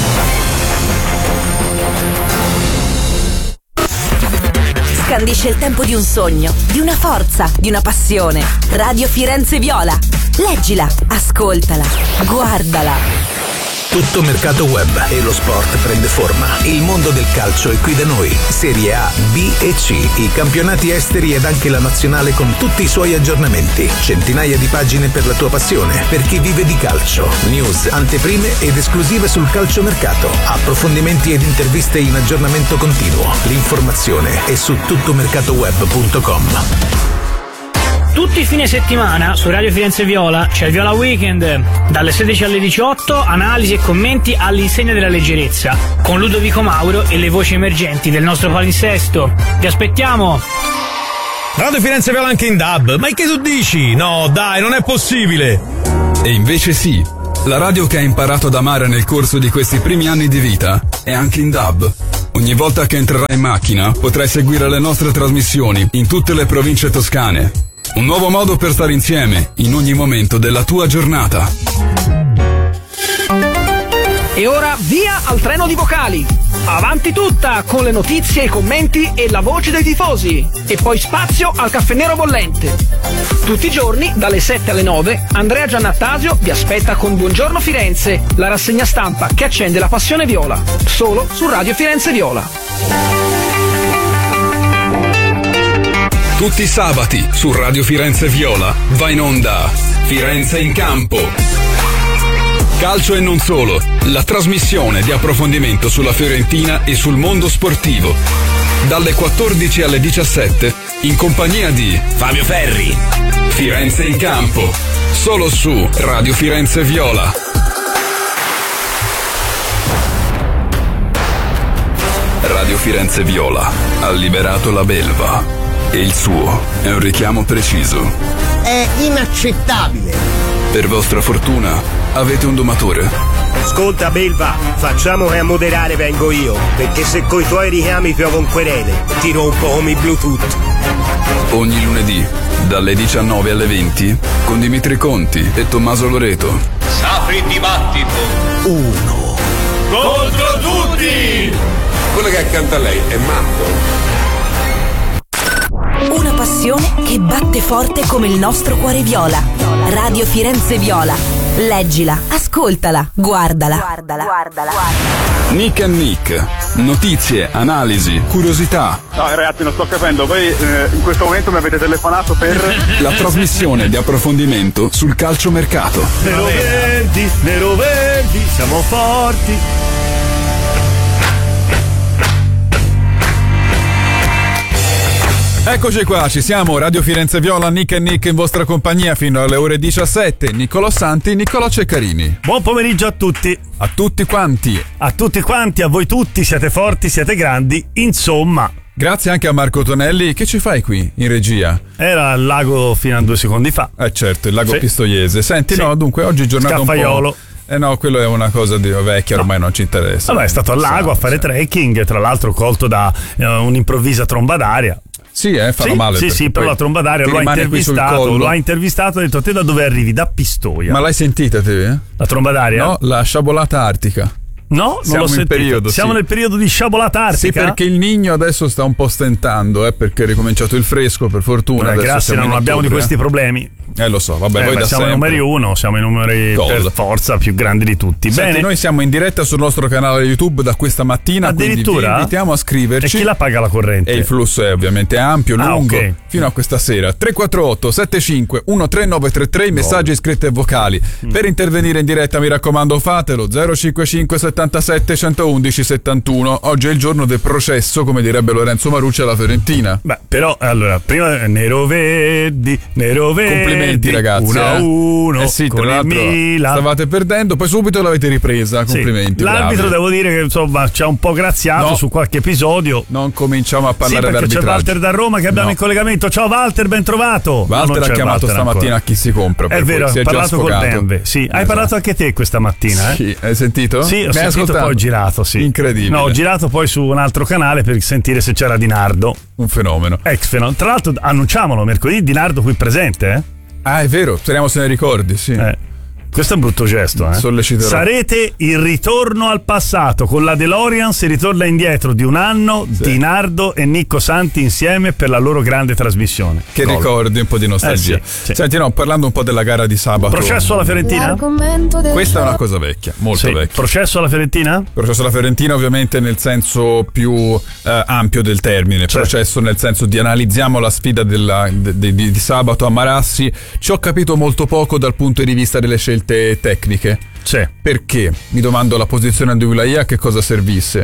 S1: Scandisce il tempo di un sogno, di una forza, di una passione. Radio Firenze Viola. Leggila, ascoltala, guardala.
S22: Tutto mercato web e lo sport prende forma. Il mondo del calcio è qui da noi. Serie A, B e C, i campionati esteri ed anche la nazionale con tutti i suoi aggiornamenti. Centinaia di pagine per la tua passione, per chi vive di calcio. News, anteprime ed esclusive sul calciomercato. Approfondimenti ed interviste in aggiornamento continuo. L'informazione è su tuttomercatoweb punto com.
S23: Tutti i fine settimana su Radio Firenze Viola c'è il Viola Weekend, dalle sedici alle diciotto, analisi e commenti all'insegna della leggerezza, con Ludovico Mauro e le voci emergenti del nostro palinsesto. Vi aspettiamo!
S4: Radio Firenze Viola anche in D A B, ma che tu dici? No, dai, non è possibile!
S5: E invece sì, la radio che hai imparato ad amare nel corso di questi primi anni di vita è anche in D A B. Ogni volta che entrerai in macchina potrai seguire le nostre trasmissioni in tutte le province toscane. Un nuovo modo per stare insieme in ogni momento della tua giornata.
S24: E ora via al treno di vocali. Avanti tutta con le notizie, i commenti e la voce dei tifosi. E poi spazio al caffè nero bollente. Tutti i giorni, dalle sette alle nove, Andrea Giannattasio vi aspetta con Buongiorno Firenze, la rassegna stampa che accende la passione viola. Solo su Radio Firenze Viola.
S5: Tutti i sabati su Radio Firenze Viola va in onda Firenze in campo. Calcio e non solo, la trasmissione di approfondimento sulla Fiorentina e sul mondo sportivo. Dalle quattordici alle diciassette in compagnia di
S22: Fabio Ferri.
S5: Firenze in campo, solo su Radio Firenze Viola. Radio Firenze Viola ha liberato la belva. E il suo è un richiamo preciso.
S25: È inaccettabile.
S5: Per vostra fortuna avete un domatore.
S25: Ascolta Belva, facciamo che a moderare vengo io, perché se coi tuoi richiami piovo un querele, ti rompo come i Bluetooth.
S5: Ogni lunedì, dalle diciannove alle venti, con Dimitri Conti e Tommaso Loreto.
S7: Apri il dibattito.
S25: Uno.
S7: Contro tutti!
S26: Quello che è accanto a lei è matto.
S1: Una passione che batte forte come il nostro cuore viola. Radio Firenze Viola. Leggila, ascoltala, guardala. Guardala, guardala.
S5: Nick and Nick. Notizie, analisi, curiosità.
S27: No ragazzi, non sto capendo. Voi eh, in questo momento mi avete telefonato per
S5: la trasmissione di approfondimento sul calciomercato.
S25: Nero verdi, nero verdi, siamo forti.
S5: Eccoci qua, ci siamo, Radio Firenze Viola, Nick e Nick in vostra compagnia fino alle ore diciassette. Niccolò Santi, Niccolò Ceccarini.
S28: Buon pomeriggio a tutti.
S5: A tutti quanti.
S28: A tutti quanti, a voi tutti, siete forti, siete grandi, insomma.
S5: Grazie anche a Marco Tonelli. Che ci fai qui in regia?
S28: Era al lago fino a due secondi fa.
S5: Eh certo, il lago
S28: sì.
S5: Pistoiese. Senti,
S28: sì.
S5: no, dunque oggi giornata
S28: Scaffaiolo.
S5: un po'... Eh no, quello è una cosa di vecchia, ormai no. non ci interessa.
S28: Vabbè, è stato al lago a fare sì. trekking, tra l'altro colto da uh, un'improvvisa tromba d'aria.
S5: Sì, eh, farà
S28: sì,
S5: male.
S28: Sì, sì, però la tromba d'aria lo ha intervistato, lo ha intervistato e ha detto: te da dove arrivi? Da Pistoia.
S5: Ma l'hai sentita te? Eh?
S28: La tromba d'aria?
S5: No, la sciabolata artica.
S28: No, non
S5: Siamo
S28: l'ho
S5: in
S28: sentito.
S5: periodo,
S28: Siamo
S5: sì.
S28: nel periodo di sciabolata artica.
S5: Sì, perché il Niño adesso sta un po' stentando, eh, perché è ricominciato il fresco, per fortuna.
S28: Eh,
S5: adesso
S28: grazie, non abbiamo
S5: ottobre,
S28: di questi
S5: eh.
S28: problemi.
S3: Eh lo so, vabbè,
S28: eh,
S3: voi da
S28: siamo
S3: sempre.
S28: i numeri uno, siamo i numeri
S3: Gol.
S28: per forza più grandi di tutti.
S3: Senti,
S28: Bene.
S3: noi siamo in diretta sul nostro canale YouTube da questa mattina,
S28: Addirittura?
S3: quindi vi invitiamo a scriverci.
S28: E chi la paga la corrente?
S3: E il flusso è ovviamente ampio,
S28: Ah,
S3: lungo,
S28: ok.
S3: fino a questa sera. tre quattro otto sette cinque uno tre nove tre tre, i messaggi scritti e vocali.
S28: Mm.
S3: Per intervenire in diretta, mi raccomando, fatelo. zero cinquantacinque settantasette centoudici settantuno. Oggi è il giorno del processo, come direbbe Lorenzo Marucci alla Fiorentina.
S28: Beh, però allora, prima nero verdi, nero verdi.
S3: Complimenti ragazzi.
S28: uno a
S3: eh.
S28: uno
S3: Eh sì,
S28: con
S3: tra
S28: il
S3: l'altro
S28: Milan.
S3: stavate perdendo, poi subito l'avete ripresa.
S28: Sì.
S3: Complimenti.
S28: L'arbitro,
S3: bravi.
S28: devo dire che insomma ci ha un po' graziato
S3: No.
S28: su qualche episodio.
S3: Non cominciamo a parlare
S28: sì, perché c'è
S3: d'arbitraggio.
S28: Walter da Roma che abbiamo
S3: No.
S28: in collegamento. Ciao Walter, ben trovato.
S3: Walter
S28: No, non
S3: ha
S28: c'è
S3: chiamato
S28: Walter
S3: stamattina
S28: ancora.
S3: a chi si compra.
S28: È
S3: per
S28: vero,
S3: cui si
S28: ha
S3: è già
S28: parlato col
S3: sfogato.
S28: Denve. Sì, hai
S3: Esatto.
S28: parlato anche te questa mattina, eh?
S3: Sì, hai sentito?
S28: Sì, ho
S3: Mi hai
S28: sentito,
S3: ascoltato?
S28: poi ho girato, sì.
S3: Incredibile.
S28: No, ho girato poi su un altro canale per sentire se c'era Di Nardo.
S3: Un fenomeno.
S28: Ex fenomeno. Tra l'altro annunciamolo mercoledì, Di Nardo qui presente, eh?
S3: Ah, è vero, speriamo se ne ricordi, sì.
S28: Eh. Questo è un brutto gesto, eh?
S3: Solleciterò.
S28: Sarete il ritorno al passato. Con la DeLorean si ritorna indietro di un anno,
S3: Sì.
S28: Di Nardo e Nicco Santi insieme per la loro grande trasmissione.
S3: Che
S28: Gol.
S3: ricordi, un po' di nostalgia.
S28: Eh, sì, sì.
S3: Senti, no, parlando un po' della gara di sabato.
S28: Processo alla Fiorentina?
S3: Questa è una cosa vecchia, molto
S28: Sì.
S3: vecchia.
S28: Processo alla Fiorentina?
S3: Processo alla Fiorentina ovviamente nel senso più eh, ampio del termine,
S28: Sì.
S3: processo nel senso di analizziamo la sfida della, de- de- di, di sabato a Marassi. Ci ho capito molto poco dal punto di vista delle scelte tecniche.
S28: Sì.
S3: Perché? Mi domando la posizione di Wilaya a che cosa servisse.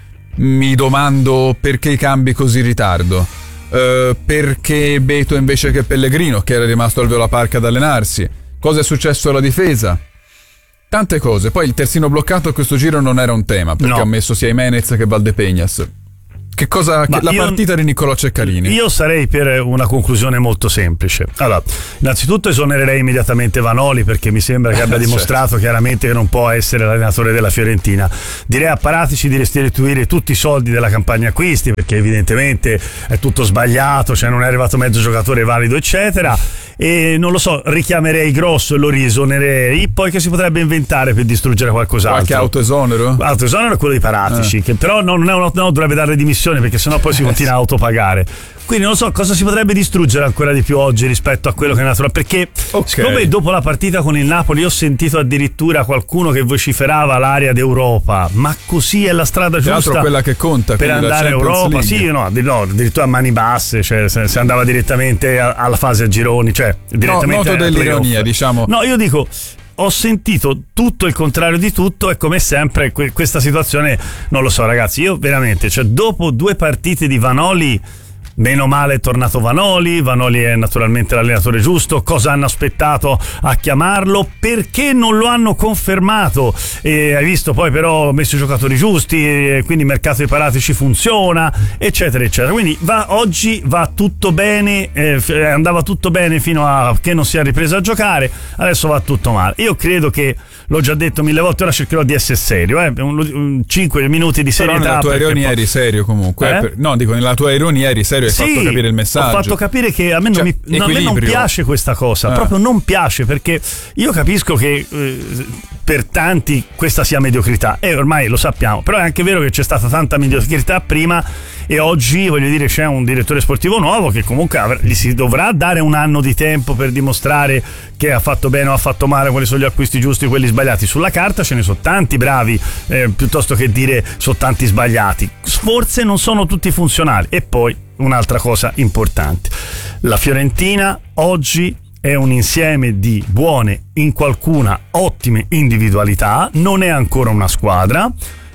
S3: Mi domando perché i cambi così in ritardo. Eh, perché Beto invece che Pellegrino, che era rimasto al Viola Park ad allenarsi. Cosa è successo alla difesa? Tante cose. Poi il terzino bloccato a questo giro non era un tema, perché
S28: No.
S3: ha messo sia Jimenez che Valdepeñas. Che cosa?
S28: Ma
S3: Che, la
S28: io-
S3: partita di Niccolò Ceccarini.
S28: Io sarei per una conclusione molto semplice. Allora, innanzitutto esonererei immediatamente Vanoli perché mi sembra che abbia
S3: Certo.
S28: dimostrato chiaramente che non può essere l'allenatore della Fiorentina. Direi a Paratici di restituire tutti i soldi della campagna acquisti perché evidentemente è tutto sbagliato, cioè non è arrivato mezzo giocatore valido eccetera. E non lo so, richiamerei Grosso e lo riesonerei. Poi che si potrebbe inventare per distruggere qualcos'altro?
S3: Qualche autoesonero?
S28: Autoesonero è quello di Paratici,
S3: Eh.
S28: che però non, è un, no, dovrebbe dare le dimissioni perché sennò poi si continua a autopagare. Quindi non so cosa si potrebbe distruggere ancora di più oggi rispetto a quello che è naturale. Perché siccome dopo la partita con il Napoli ho sentito addirittura qualcuno che vociferava l'area d'Europa, ma così è la strada
S3: Tra
S28: giusta
S3: l'altro quella che conta
S28: per
S3: quindi la
S28: andare a
S3: Champions
S28: Europa?
S3: League.
S28: Sì, no, addi- no, addirittura a mani basse, cioè se, se andava direttamente a- alla fase a gironi, cioè direttamente
S3: noto
S28: ai
S3: dell'ironia,
S28: playoff.
S3: diciamo.
S28: No, io dico ho sentito tutto il contrario di tutto e come sempre que- questa situazione non lo so ragazzi, io veramente, cioè dopo due partite di Vanoli, meno male è tornato Vanoli, Vanoli è naturalmente l'allenatore giusto, cosa hanno aspettato a chiamarlo, perché non lo hanno confermato, e hai visto poi però ha messo i giocatori giusti e quindi il mercato dei Paratici funziona eccetera eccetera, quindi va, oggi va tutto bene, eh, f- andava tutto bene fino a che non sia ripreso a giocare, adesso va tutto male. Io credo che, l'ho già detto mille volte, ora cercherò di essere serio, eh? un, un cinque minuti di
S3: Però
S28: serietà.
S3: nella tua
S28: perché
S3: ironia
S28: poi-
S3: eri serio comunque.
S28: Eh?
S3: eh, per- no, dico, nella tua ironia eri serio e hai
S28: Sì,
S3: fatto capire il messaggio.
S28: ho fatto capire che a me,
S3: Cioè,
S28: non, mi, no, a me non
S3: equilibrio.
S28: piace questa cosa,
S3: Eh.
S28: proprio non piace, perché io capisco che eh, per tanti questa sia mediocrità e ormai lo sappiamo, però è anche vero che c'è stata tanta mediocrità prima e oggi, voglio dire, c'è un direttore sportivo nuovo che comunque avr- gli si dovrà dare un anno di tempo per dimostrare che ha fatto bene o ha fatto male, quali sono gli acquisti giusti e quelli sbagliati. Sulla carta ce ne sono tanti bravi, eh, piuttosto che dire sono tanti sbagliati, forse non sono tutti funzionali. E poi un'altra cosa importante, la Fiorentina oggi è un insieme di buone, in qualcuna ottime individualità, non è ancora una squadra,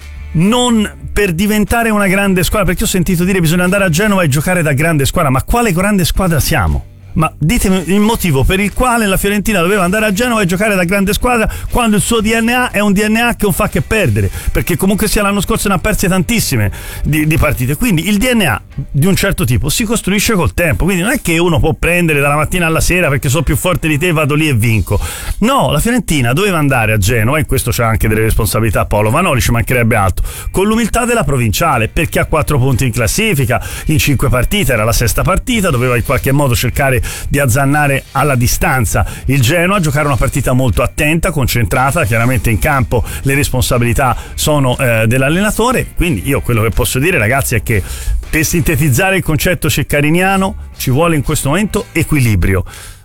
S28: non per diventare una grande squadra, perché ho sentito dire bisogna andare a Genova e giocare da grande squadra, ma quale grande squadra siamo? Ma ditemi il motivo per il quale la Fiorentina doveva andare a Genova e giocare da grande squadra quando il suo D N A è un D N A che non fa che perdere, perché comunque sia l'anno scorso ne ha perse tantissime di, di partite. Quindi il D N A di un certo tipo si costruisce col tempo, quindi non è che uno può prendere dalla mattina alla sera perché sono più forte di te, vado lì e vinco. No, la Fiorentina doveva andare a Genova, e in questo c'è anche delle responsabilità Paolo Vanoli, ci mancherebbe altro, con l'umiltà della provinciale, perché ha quattro punti in classifica in cinque partite, era la sesta partita, doveva in qualche modo cercare di azzannare alla distanza il Genoa, giocare una partita molto attenta, concentrata, chiaramente in campo le responsabilità sono eh, dell'allenatore. Quindi io quello che posso dire ragazzi è che per sintetizzare il concetto ceccariniano ci vuole in questo momento equilibrio.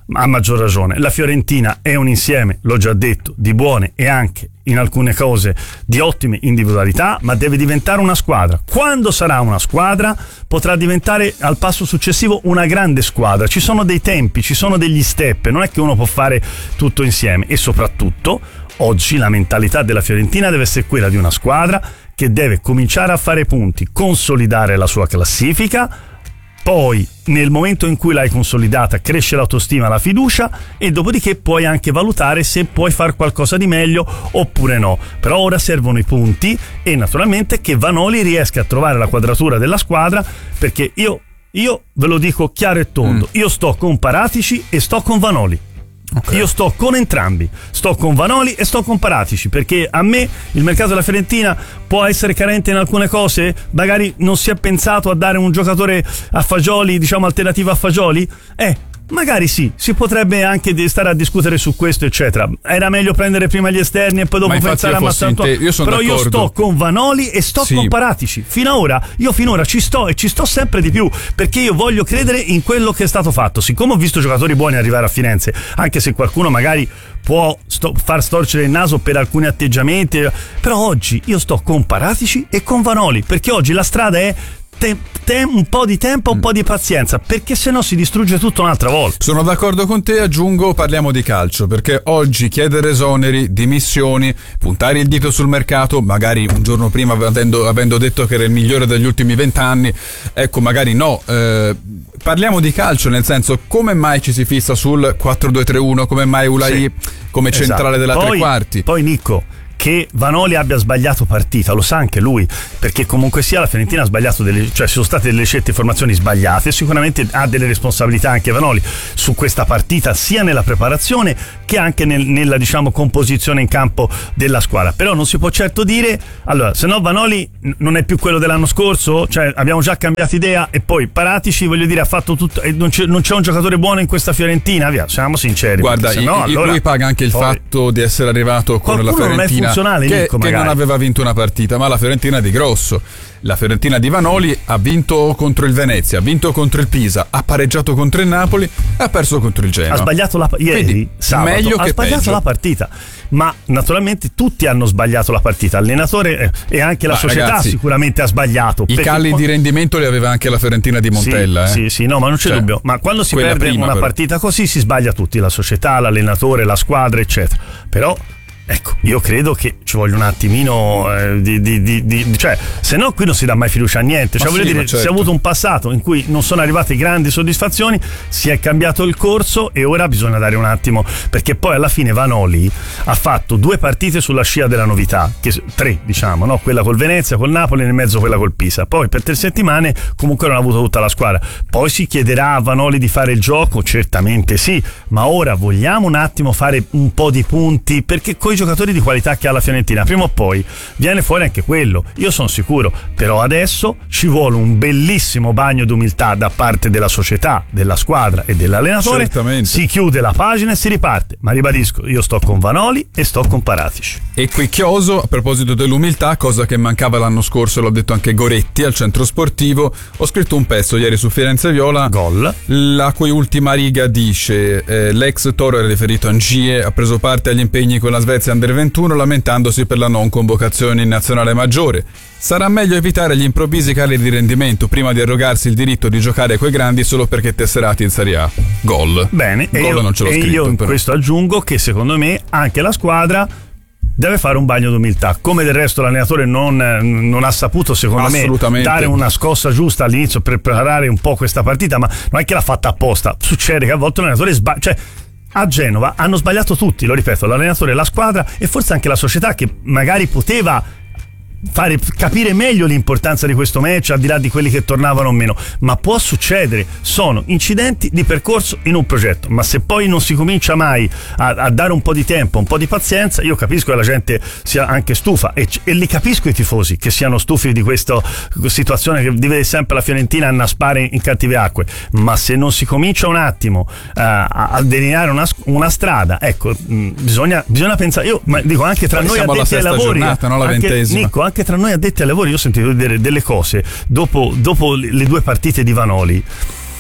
S28: a maggior ragione. La Fiorentina è un insieme, l'ho già detto, di buone e anche in alcune cose di ottime individualità, ma deve diventare una squadra. Quando sarà una squadra potrà diventare al passo successivo una grande squadra. Ci sono dei tempi, ci sono degli step, non è che uno può fare tutto insieme. E soprattutto oggi la mentalità della Fiorentina deve essere quella di una squadra che deve cominciare a fare punti, consolidare la sua classifica. Poi nel momento in cui l'hai consolidata cresce l'autostima, la fiducia, e dopodiché puoi anche valutare se puoi fare qualcosa di meglio oppure no. Però ora servono i punti e naturalmente che Vanoli riesca a trovare la quadratura della squadra, perché io, io ve lo dico chiaro e tondo, mm. io sto con Paratici e sto con Vanoli. Okay. Io sto con entrambi, sto con Vanoli e sto con Paratici, perché a me il mercato della Fiorentina può essere carente in alcune cose, magari non si è pensato a dare un giocatore a Fagioli, diciamo alternativo a Fagioli, eh magari sì, si potrebbe anche stare a discutere su questo eccetera. Era meglio prendere prima gli esterni e poi dopo pensare a Massantuono. Però d'accordo. Io sto con Vanoli e sto sì. con Paratici. Finora, io finora ci sto e ci sto sempre di più, perché io voglio credere in quello che è stato fatto. Siccome ho visto giocatori buoni arrivare a Firenze, anche se qualcuno magari può sto- far storcere il naso per alcuni atteggiamenti, però oggi io sto con Paratici e con Vanoli, perché oggi la strada è Te, te, un po' di tempo, un po' di pazienza, perché se no si distrugge tutto un'altra volta.
S3: Sono d'accordo con te, aggiungo, parliamo di calcio, perché oggi chiedere esoneri, dimissioni, puntare il dito sul mercato, magari un giorno prima avendo, avendo detto che era il migliore degli ultimi vent'anni, ecco, magari no. Eh, parliamo di calcio, nel senso, come mai ci si fissa sul quattro due tre uno, come mai Ulai sì, come centrale esatto. della
S28: poi,
S3: tre quarti.
S28: Poi Nicco, che Vanoli abbia sbagliato partita, lo sa anche lui, perché comunque sia la Fiorentina ha sbagliato delle, cioè ci sono state delle scelte e formazioni sbagliate, sicuramente ha delle responsabilità anche Vanoli su questa partita, sia nella preparazione che anche nel, nella diciamo composizione in campo della squadra. Però non si può certo dire, allora, se no Vanoli non è più quello dell'anno scorso, cioè abbiamo già cambiato idea, e poi Paratici, voglio dire, ha fatto tutto e non c'è, non c'è un giocatore buono in questa Fiorentina, via, siamo sinceri.
S3: Guarda,
S28: se no,
S3: i,
S28: allora,
S3: lui paga anche il
S28: poi,
S3: fatto di essere arrivato con la Fiorentina
S28: funzionale,
S3: che,
S28: Nico,
S3: che non aveva vinto una partita, ma la Fiorentina di grosso. La Fiorentina di Vanoli ha vinto contro il Venezia, ha vinto contro il Pisa, ha pareggiato contro il Napoli e ha perso contro il Genoa.
S28: Ha sbagliato la ieri,
S3: Quindi,
S28: sabato,
S3: meglio
S28: ha
S3: che
S28: sbagliato
S3: peggio.
S28: la partita. Ma naturalmente tutti hanno sbagliato la partita, allenatore e anche la
S3: ma
S28: società
S3: ragazzi,
S28: sicuramente ha sbagliato.
S3: I calli di rendimento li aveva anche la Fiorentina di Montella.
S28: Sì,
S3: eh.
S28: sì, sì, no, ma non c'è
S3: cioè,
S28: dubbio. Ma quando si perde
S3: prima,
S28: una
S3: però.
S28: partita così si sbaglia tutti, la società, l'allenatore, la squadra, eccetera. Però ecco, io credo che ci voglia un attimino eh, di, di, di, di cioè, se no qui non si dà mai fiducia a niente. Cioè,
S3: Ma
S28: voglio
S3: sì,
S28: dire,
S3: ma certo.
S28: si è avuto un passato in cui non sono arrivate grandi soddisfazioni, si è cambiato il corso e ora bisogna dare un attimo, perché poi alla fine Vanoli ha fatto due partite sulla scia della novità, che, tre diciamo, no? Quella col Venezia, col Napoli e nel mezzo quella col Pisa. Poi per tre settimane comunque non ha avuto tutta la squadra. Poi si chiederà a Vanoli di fare il gioco, certamente sì, ma ora vogliamo un attimo fare un po' di punti, perché coi giocatori di qualità che ha la Fiorentina prima o poi viene fuori anche quello, io sono sicuro. Però adesso ci vuole un bellissimo bagno d'umiltà da parte della società, della squadra e dell'allenatore.
S3: Certamente.
S28: Si chiude la pagina e si riparte. Ma ribadisco, io sto con Vanoli e sto con Paratici.
S3: E qui chioso, a proposito dell'umiltà, cosa che mancava l'anno scorso, l'ho detto anche Goretti al centro sportivo, ho scritto un pezzo ieri su Firenze Viola,
S28: Gol,
S3: la cui ultima riga dice eh, l'ex Toro era riferito a Ngie, ha preso parte agli impegni con la Svezia Under ventuno lamentandosi per la non convocazione in nazionale maggiore. Sarà meglio evitare gli improvvisi cali di rendimento prima di arrogarsi il diritto di giocare coi grandi solo perché tesserati in Serie A. Gol.
S28: Bene,
S3: Gol
S28: e io,
S3: non ce l'ho
S28: e
S3: scritto,
S28: io in
S3: però.
S28: questo aggiungo che secondo me anche la squadra deve fare un bagno d'umiltà, come del resto l'allenatore non, non ha saputo secondo me dare una scossa giusta all'inizio per preparare un po' questa partita, ma non è che l'ha fatta apposta. Succede che a volte l'allenatore sbaglia, cioè a Genova hanno sbagliato tutti, lo ripeto, l'allenatore, la squadra e forse anche la società, che magari poteva fare capire meglio l'importanza di questo match, al di là di quelli che tornavano o meno, ma può succedere, sono incidenti di percorso in un progetto. Ma se poi non si comincia mai a, a dare un po' di tempo, un po' di pazienza, io capisco che la gente sia anche stufa e, e li capisco i tifosi che siano stufi di questa situazione che vede sempre la Fiorentina annaspare in cattive acque, ma se non si comincia un attimo uh, a, a delineare una, una strada, ecco, mh, bisogna, bisogna pensare, io ma dico anche tra
S3: Poi
S28: noi addetti ai lavori,
S3: giornata, no? La
S28: anche,
S3: ventesima.
S28: Nico, anche tra noi addetti ai lavori io ho sentito dire delle cose dopo, dopo le due partite di Vanoli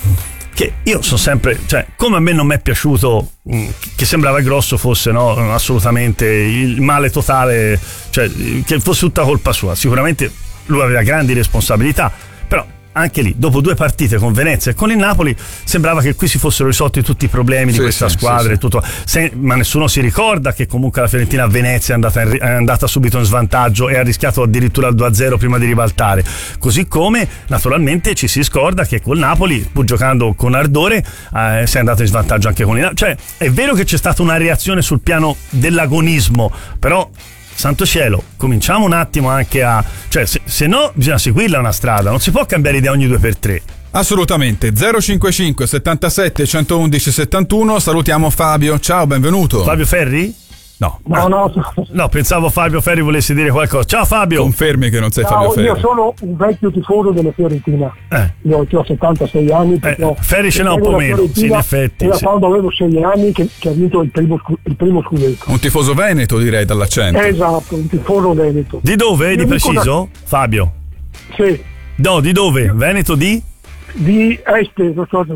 S28: che io sono sempre, cioè, come a me non mi è piaciuto mh, che sembrava Grosso fosse, no, assolutamente il male totale, cioè che fosse tutta colpa sua. Sicuramente lui aveva grandi responsabilità, però anche lì, dopo due partite con Venezia e con il Napoli, sembrava che qui si fossero risolti tutti i problemi di
S3: sì,
S28: questa
S3: sì,
S28: squadra
S3: sì,
S28: e tutto. Se, ma nessuno si ricorda che comunque la Fiorentina a Venezia è andata, in, è andata subito in svantaggio e ha rischiato addirittura il due a zero prima di ribaltare. Così come naturalmente ci si scorda che col Napoli, pur giocando con ardore, eh, si è andato in svantaggio anche con il Napoli. Cioè, è vero che c'è stata una reazione sul piano dell'agonismo, però santo cielo, cominciamo un attimo anche a, cioè se, se no bisogna seguirla una strada, non si può cambiare idea ogni due per tre.
S3: Assolutamente. Zero cinquantacinque settantasette centoundici settantuno. Salutiamo Fabio. Ciao, benvenuto.
S28: Fabio Ferri? No.
S6: No, no.
S28: No, pensavo Fabio Ferri volesse dire qualcosa. Ciao Fabio.
S3: Confermi che non sei
S6: Ciao,
S3: Fabio Ferri.
S6: Io sono un vecchio tifoso della Fiorentina.
S28: Eh.
S6: Io ho settantasei anni.
S28: Eh, Ferri ce n'ha un po' meno, sì, in effetti.
S6: Da
S28: sì.
S6: quando avevo sei anni che, che ha vinto il primo, il primo scudetto.
S3: Un tifoso veneto, direi, dall'accento.
S6: Esatto, un tifoso veneto.
S28: Di dove? Di
S6: Io
S28: preciso? Da... Fabio?
S6: Sì.
S28: No, di dove? Veneto di?
S6: Di Este, non so,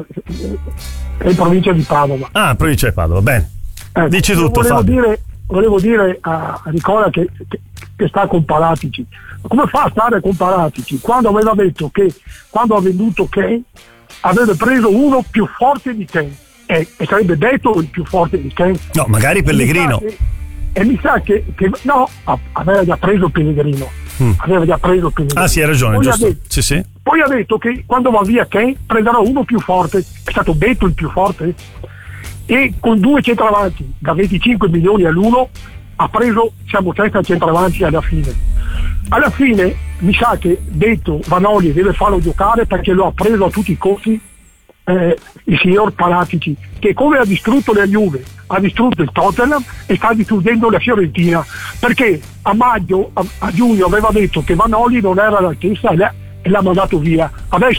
S6: in provincia di Padova.
S28: Ah, provincia di Padova, bene.
S6: Ecco,
S28: dici tutto,
S6: volevo
S28: Fabio.
S6: Dire, volevo dire a Nicola che, che, che sta con Paratici. Come fa a stare con Paratici quando aveva detto che quando ha venduto Ken avrebbe preso uno più forte di Ken e, e sarebbe detto il più forte di Ken?
S28: No, magari Pellegrino.
S6: E mi sa che, e mi sa che, che no, aveva già preso Pellegrino. Mm. Aveva già preso Pellegrino.
S28: Ah sì, hai ragione,
S6: poi
S28: giusto.
S6: Ha detto,
S28: sì, sì.
S6: Poi ha detto che quando va via Ken prenderà uno più forte. È stato detto il più forte. E con due centravanti da venticinque milioni all'uno ha preso, siamo testa centravanti alla fine. Alla fine mi sa che detto Vanoli deve farlo giocare perché lo ha preso a tutti i costi eh, il signor Paratici, che come ha distrutto la Juve ha distrutto il Tottenham e sta distruggendo la Fiorentina, perché a maggio, a, a giugno aveva detto che Vanoli non era all'altezza e l'ha, e l'ha mandato via. Adesso